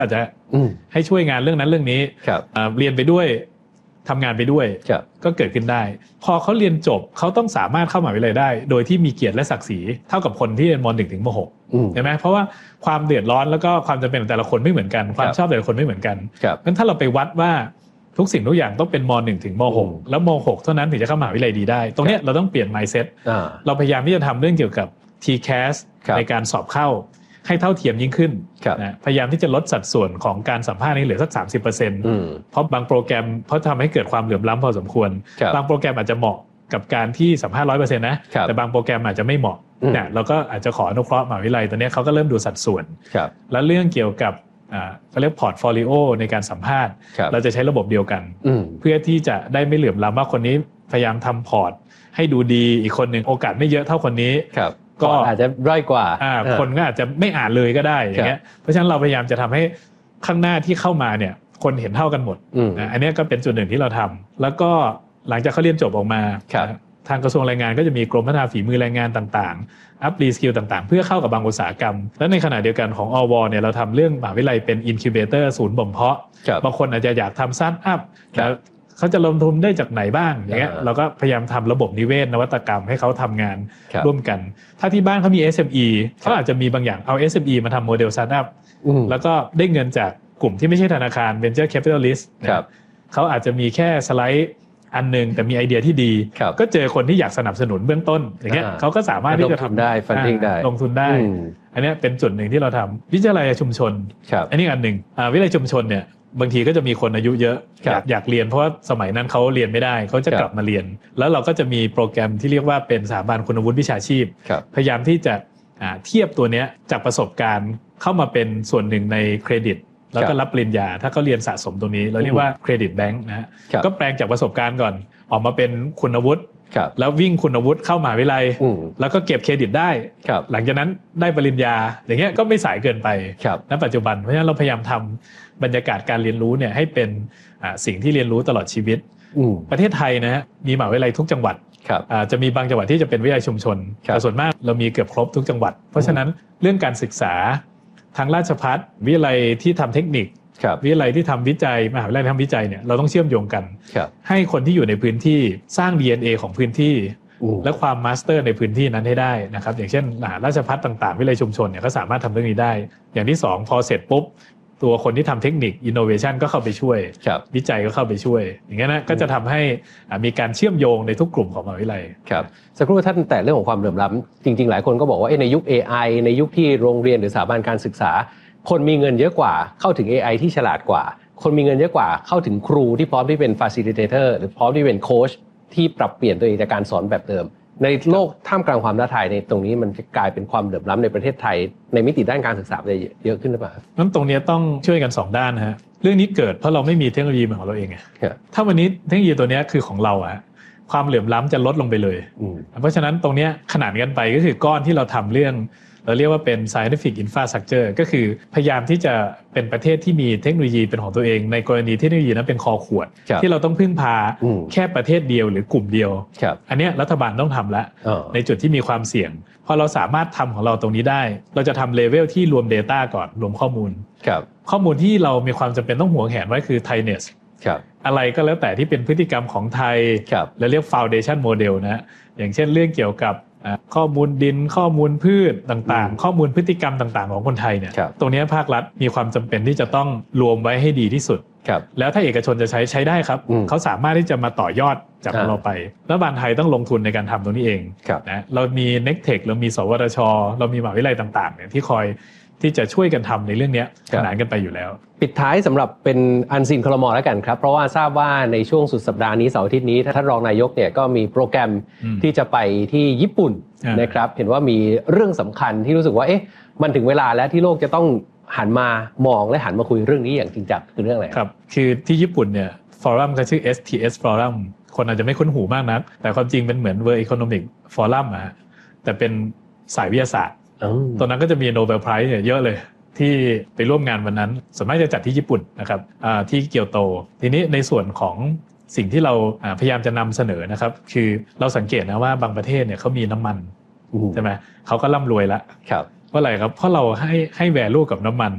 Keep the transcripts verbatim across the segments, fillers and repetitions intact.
อาจจะให้ช่วยงานเรื่องนั้นเรื่องนี้เรียนไปด้วยทำงานไปด้วยก็เกิดขึ้นได้พอเขาเรียนจบเขาต้องสามารถเข้ามหาวิทยาลัยได้โดยที่มีเกียรติและศักดิ์ศรีเท่ากับคนที่เรียนม.หนึ่ง ถึงม.หก ใช่ไหมเพราะว่าความเดือดร้อนแล้วก็ความจำเป็นของแต่ละคนไม่เหมือนกันความชอบแต่ละคนไม่เหมือนกันงั้นถ้าเราไปวัดว่าทุกสิ่งทุกอย่างต้องเป็นม.หนึ่ง ถึงม.หก แล้วม.หก เท่านั้นถึงจะเข้ามหาวิทยาลัยดีได้ตรงนี้เราต้องเปลี่ยน mindset เราพยายามที่จะทำเรื่องเกี่ยวกับ ที แคส ในการสอบเข้าให้เท่าเทียมยิ่งขึ้นนะพยายามที่จะลดสัดส่วนของการสัมภาษณ์นี้เหลือสัก สามสิบเปอร์เซ็นต์ เพราะบางโปรแกรมเพราะทำให้เกิดความเหลื่อมล้ำพอสมควรบางโปรแกรมอาจจะเหมาะกับการที่สัมภาษณ์ ร้อยเปอร์เซ็นต์ นะแต่บางโปรแกรมอาจจะไม่เหมาะเนี่ยเราก็อาจจะขออนุเคราะห์มหาวิทยาลัยตอนนี้เขาก็เริ่มดูสัดส่วนแล้วเรื่องเกี่ยวกับอ่าเขาเรียกพอร์ตโฟลิโอในการสัมภาษณ์เราจะใช้ระบบเดียวกันเพื่อที่จะได้ไม่เหลื่อมล้ำว่าคนนี้พยายามทำพอร์ตให้ดูดีอีกคนหนึ่งโอกาสไม่เยอะเท่าคนนี้ก็อาจจะด้อยกว่าคนก็อาจจะไม่อ่านเลยก็ได้อย่างเงี้ยเพราะฉะนั้นเราพยายามจะทำให้ข้างหน้าที่เข้ามาเนี่ยคนเห็นเท่ากันหมดอันนี้ก็เป็นจุดหนึ่งที่เราทำแล้วก็หลังจากเขาเรียนจบออกมาทางกระทรวงแรงงานก็จะมีกรมพัฒนาฝีมือแรงงานต่างๆอัพรีสกิลต่างๆเพื่อเข้ากับบางอุตสาหกรรมและในขณะเดียวกันของอวเนี่ยเราทำเรื่องมหาวิทยาลัยเป็นอินคิวเบเตอร์ศูนย์บ่มเพาะบางคนอาจจะอยากทำสตาร์ทอัพเขาจะลงทุนได้จากไหนบ้างอย่างเงี้ยเราก็พยายามทำระบบนิเวศนวัตกรรมให้เขาทำงานร่วมกันถ้าที่บ้านเขามี เอส เอ็ม อี เขาอาจจะมีบางอย่างเอา เอส เอ็ม อี มาทำโมเดลสตาร์ทอัพแล้วก็ได้เงินจากกลุ่มที่ไม่ใช่ธนาคาร Venture Capitalist เขาอาจจะมีแค่สไลด์อันนึงแต่มีไอเดียที่ดีก็เจอคนที่อยากสนับสนุนเบื้องต้นอย่างเงี้ยเขาก็สามารถที่จะทำได้ฟันดิ้งได้ลงทุนได้อันนี้เป็นจุดหนึ่งที่เราทำวิทยาลัยชุมชนอันนี้อันหนึ่งวิทยาลัยชุมชนเนี่ยบางทีก็จะมีคนอายุเยอะอยากอยากเรียนเพราะว่าสมัยนั้นเขาเรียนไม่ได้เขาจะกลับมาเรียนแล้วเราก็จะมีโปรแกรมที่เรียกว่าเป็นสถาบันคุณวุฒิวิชาชีพพยายามที่จะเทียบตัวเนี้ยจากประสบการณ์เข้ามาเป็นส่วนหนึ่งในเครดิตแล้วก็รับปริญญาถ้าเขาเรียนสะสมตรงนี้เราเรียกว่าเครดิตแบงค์นะฮะก็แปลงจากประสบการณ์ก่อนออกมาเป็นคุณวุฒิแล้ววิ่งคุณวุฒิเข้ามหาวิทยาลัยแล้วก็เก็บเครดิตได้หลังจากนั้นได้ปริญญาอย่างเงี้ยก็ไม่สายเกินไปณปัจจุบันเพราะฉะนั้นเราพยายามทำบรรยากาศการเรียนรู้เนี่ยให้เป็นสิ่งที่เรียนรู้ตลอดชีวิตประเทศไทยนะฮะมีมหาวิทยาลัยทุกจังหวัดจะมีบางจังหวัดที่จะเป็นวิทยาลัยชุมชนแต่ส่วนมากเรามีเกือบครบทุกจังหวัดเพราะฉะนั้นเรื่องการศึกษาทางราชภัฏวิทยาลัยที่ทำเทคนิควิทยาลัยที่ทำวิจัยมหาวิทยาลัยที่ทำวิจัยเนี่ยเราต้องเชื่อมโยงกันให้คนที่อยู่ในพื้นที่สร้าง ดี เอ็น เอ ของพื้นที่และความมาสเตอร์ในพื้นที่นั้นให้ได้นะครับอย่างเช่นราชภัฏต่างๆวิทยาลัยชุมชนเนี่ยก็สามารถทำเรื่องนี้ได้อย่างที่สองพอเสร็จปุ๊บตัวคนที่ทำเทคนิคอินโนเวชันก็เข้าไปช่วยวิจัยก็เข้าไปช่วยอย่างเงี้ยนะก็จะทำให้มีการเชื่อมโยงในทุกกลุ่มของมหาวิทยาลัยครับสักครู่ท่านแต่เรื่องของความเหลื่อมล้ำจริงๆหลายคนก็บอกว่าในยุค เอ ไอ ในยุคที่โรงเรียนหรือสถาบันการศึกษาคนมีเงินเยอะกว่าเข้าถึง เอ ไอ ที่ฉลาดกว่าคนมีเงินเยอะกว่าเข้าถึงครูที่พร้อมที่เป็น facilitator หรือพร้อมที่เป็นโค้ชที่ปรับเปลี่ยนตัวเองจากการสอนแบบเดิมในโลกท่ามกลางความท้าทายในตรงนี้มันจะกลายเป็นความเหลื่อมล้ำในประเทศไทยในมิติด้านการศึกษาจะเยอะขึ้นหรือเปล่างั้นตรงนี้ต้องช่วยกันสองด้านนะฮะเรื่องนี้เกิดเพราะเราไม่มีเทคโนโลยีของเราเองไงถ้าวันนี้เทคโนโลยีตัวนี้คือของเราอะความเหลื่อมล้ำจะลดลงไปเลยเพราะฉะนั้นตรงนี้ขนานกันไปก็คือก้อนที่เราทำเรื่องเราเรียกว่าเป็น scientific infrastructure ก็คือพยายามที่จะเป็นประเทศที่มีเทคโนโลยีเป็นของตัวเองในกรณีที่เทคโนโลยีนั้นเป็นคอขวดที่เราต้องพึ่งพาแค่ประเทศเดียวหรือกลุ่มเดียวอันนี้รัฐบาลต้องทำแล้วในจุดที่มีความเสี่ยงพอเราสามารถทำของเราตรงนี้ได้เราจะทำเลเวลที่รวม Data ก่อนรวมข้อมูลข้อมูลที่เรามีความจำเป็นต้องหวงแหนไว้คือ Thainess อะไรก็แล้วแต่ที่เป็นพฤติกรรมของไทยและเรียก Foundation Model นะอย่างเช่นเรื่องเกี่ยวกับข้อมูลดินข้อมูลพืชต่างๆข้อมูลพฤติกรรมต่างๆของคนไทยเนี่ยตรงนี้ภาครัฐมีความจำเป็นที่จะต้องรวมไว้ให้ดีที่สุดแล้วถ้าเอกชนจะใช้ใช้ได้ครับเขาสามารถที่จะมาต่อยอดจากเราไปรัฐบาลไทยต้องลงทุนในการทำตรงนี้เองนะเรามี เน็กเทค เรามีสวทช.เรามีมหาวิทยาลัยต่างๆเนี่ยที่คอยที่จะช่วยกันทำในเรื่องนี้ขนานกันไปอยู่แล้วปิดท้ายสำหรับเป็นอันซีนครม.แล้วกันครับเพราะว่าทราบว่าในช่วงสุดสัปดาห์นี้เสาร์อาทิตย์นี้ท่านรองนายกเนี่ยก็มีโปรแกรมที่จะไปที่ญี่ปุ่นนะครับเห็นว่ามีเรื่องสำคัญที่รู้สึกว่าเอ๊ะมันถึงเวลาแล้วที่โลกจะต้องหันมามองและหันมาคุยเรื่องนี้อย่างจริงจังคือเรื่องอะไรครับคือที่ญี่ปุ่นเนี่ยฟอรัมเขาชื่อ เอส ที เอส Forum คนอาจจะไม่คุ้นหูมากนักแต่ความจริงเป็นเหมือน World Economic Forum อ่ะแต่เป็นสายวิทยาศาสตร์ตอนนั้นก็จะมีโนเบลไพรส์เนี่ยเยอะเลยที่ไปร่วมงานวันนั้นส่วนมากจะจัดที่ญี่ปุ่นนะครับที่เกียวโตทีนี้ในส่วนของสิ่งที่เราพยายามจะนำเสนอนะครับคือเราสังเกตนะว่าบางประเทศเนี่ยเขามีน้ำมันใช่ไหมเขาก็ร่ำรวยแล้วเพราะอะไรครับเพราะเราให้ให้แวลูกับน้ำมัน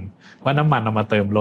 ว่าน้ำมันเอามาเติมรถ